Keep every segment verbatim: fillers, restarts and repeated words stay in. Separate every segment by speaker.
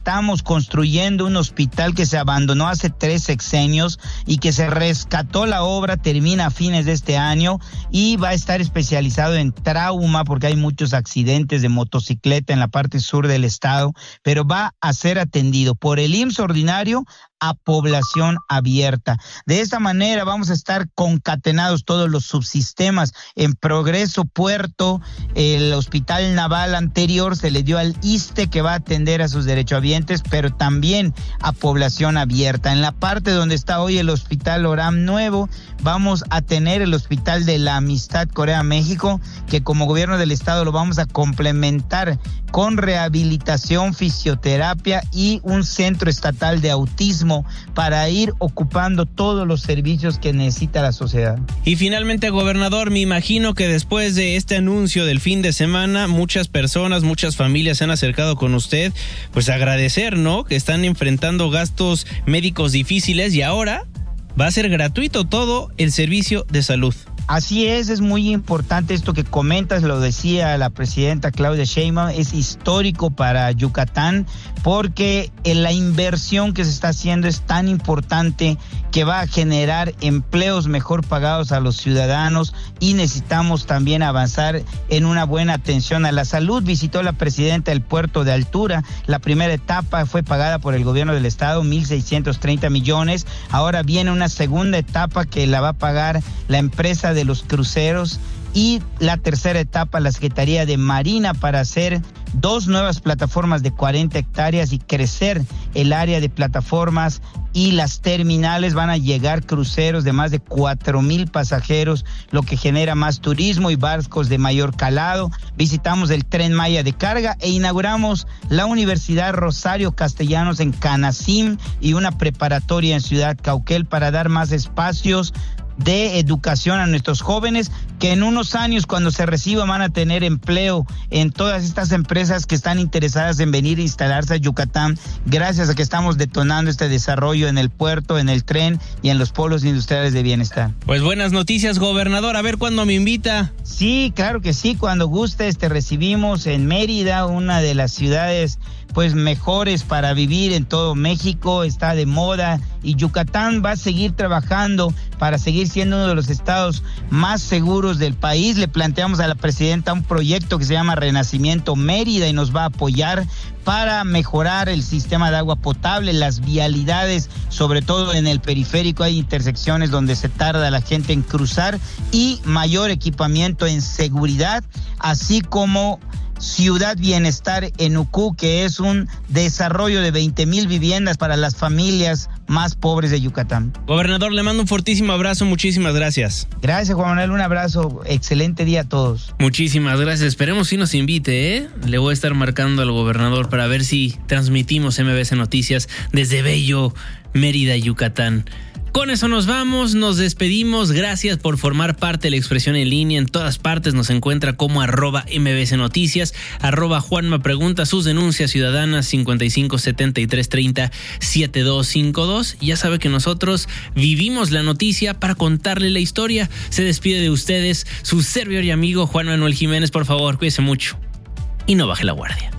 Speaker 1: Estamos construyendo un hospital que se abandonó hace tres sexenios y que se rescató la obra, termina a fines de este año y va a estar especializado en trauma porque hay muchos accidentes de motocicleta en la parte sur del estado, pero va a ser atendido por el I M S S ordinario a población abierta. De esta manera vamos a estar concatenados todos los subsistemas. En Progreso Puerto, el hospital naval anterior se le dio al ISSSTE, que va a atender a sus derechohabientes, pero también a población abierta. En la parte donde está hoy el hospital Oram Nuevo, vamos a tener el hospital de la Amistad Corea-México, que como gobierno del estado lo vamos a complementar con rehabilitación, fisioterapia y un centro estatal de autismo para ir ocupando todos los servicios que necesita la sociedad.
Speaker 2: Y finalmente, gobernador, me imagino que después de este anuncio del fin de semana, muchas personas, muchas familias se han acercado con usted, pues agradecer, ¿no? Que están enfrentando gastos médicos difíciles y ahora va a ser gratuito todo el servicio de salud.
Speaker 1: Así es, es muy importante esto que comentas, lo decía la presidenta Claudia Sheinbaum, es histórico para Yucatán porque la inversión que se está haciendo es tan importante que va a generar empleos mejor pagados a los ciudadanos y necesitamos también avanzar en una buena atención a la salud. Visitó la presidenta el puerto de Altura, la primera etapa fue pagada por el gobierno del estado, mil seiscientos treinta millones, ahora viene una segunda etapa que la va a pagar la empresa de los cruceros y la tercera etapa la Secretaría de Marina para hacer dos nuevas plataformas de cuarenta hectáreas y crecer el área de plataformas y las terminales. Van a llegar cruceros de más de cuatro mil pasajeros, lo que genera más turismo y barcos de mayor calado. Visitamos el Tren Maya de carga e inauguramos la Universidad Rosario Castellanos en Canacín y una preparatoria en Ciudad Cauquel para dar más espacios de educación a nuestros jóvenes que en unos años cuando se reciban van a tener empleo en todas estas empresas que están interesadas en venir a instalarse a Yucatán gracias a que estamos detonando este desarrollo en el puerto, en el tren y en los polos industriales de bienestar.
Speaker 2: Pues buenas noticias, gobernador, a ver cuándo me invita.
Speaker 1: Sí, claro que sí, cuando gustes te recibimos en Mérida, una de las ciudades pues mejores para vivir en todo México, está de moda y Yucatán va a seguir trabajando para seguir siendo uno de los estados más seguros del país. Le planteamos a la presidenta un proyecto que se llama Renacimiento Mérida y nos va a apoyar para mejorar el sistema de agua potable, las vialidades, sobre todo en el periférico hay intersecciones donde se tarda la gente en cruzar y mayor equipamiento en seguridad, así como Ciudad Bienestar en Ucú, que es un desarrollo de veinte mil viviendas para las familias más pobres de Yucatán.
Speaker 2: Gobernador, le mando un fortísimo abrazo, muchísimas gracias.
Speaker 1: Gracias, Juan Manuel, un abrazo, excelente día a todos.
Speaker 2: Muchísimas gracias, esperemos si nos invite, ¿eh? Le voy a estar marcando al gobernador para ver si transmitimos M B C Noticias desde bello Mérida, Yucatán. Con eso nos vamos, nos despedimos, gracias por formar parte de la expresión en línea, en todas partes nos encuentra como arroba M B C Noticias, arroba Juanma Pregunta, sus denuncias ciudadanas cincuenta y cinco setenta y tres treinta setenta y dos cincuenta y dos, ya sabe que nosotros vivimos la noticia para contarle la historia, se despide de ustedes su servidor y amigo Juan Manuel Jiménez, por favor, cuídese mucho y no baje la guardia.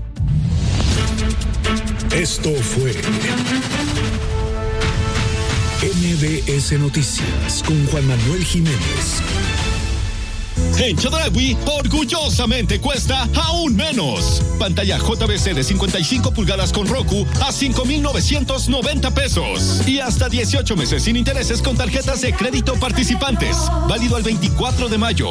Speaker 3: Esto fue M B S Noticias con Juan Manuel Jiménez.
Speaker 4: En Chedraui, orgullosamente cuesta aún menos. Pantalla J V C de cincuenta y cinco pulgadas con Roku a cinco mil novecientos noventa pesos. Y hasta dieciocho meses sin intereses con tarjetas de crédito participantes. Válido al veinticuatro de mayo.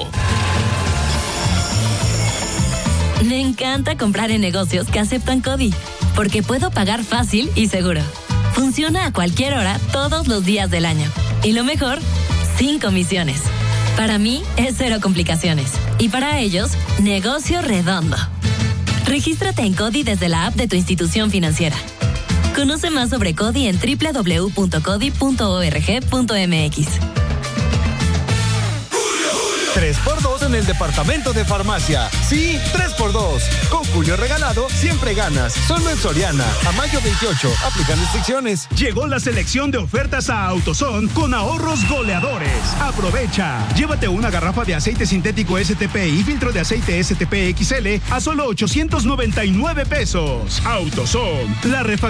Speaker 5: Me encanta comprar en negocios que aceptan CODI, porque puedo pagar fácil y seguro. Funciona a cualquier hora, todos los días del año. Y lo mejor, sin comisiones. Para mí, es cero complicaciones. Y para ellos, negocio redondo. Regístrate en CODI desde la app de tu institución financiera. Conoce más sobre CODI en doble u doble u doble u punto codi punto org punto m x.
Speaker 6: tres por dos en el departamento de farmacia. Sí, tres por dos. Con Julio Regalado siempre ganas. Solo en Soriana. A mayo veintiocho. Aplican restricciones.
Speaker 7: Llegó la selección de ofertas a AutoZone con ahorros goleadores. Aprovecha. Llévate una garrafa de aceite sintético S T P y filtro de aceite S T P X L a solo ochocientos noventa y nueve pesos. AutoZone. La refacción